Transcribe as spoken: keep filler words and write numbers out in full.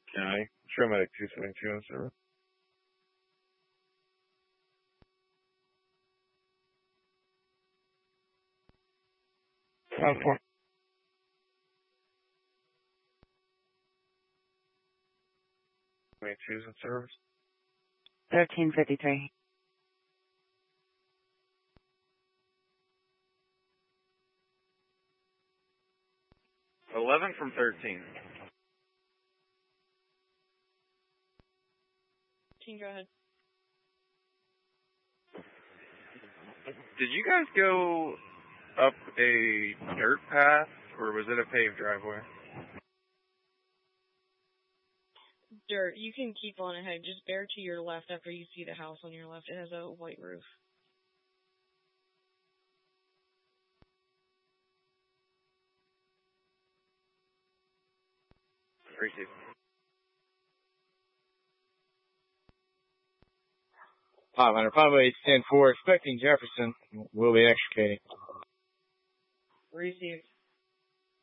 County. Shermedic two seventy-two on service. On four. twenty-two's in service. thirteen fifty-three. eleven from thirteen. Go ahead. Did you guys go up a dirt path, or was it a paved driveway? Dirt. You can keep on ahead. Just bear to your left after you see the house on your left. It has a white roof. Receive. five hundred, five eight, ten four, expecting Jefferson. Will be extricating. Receive.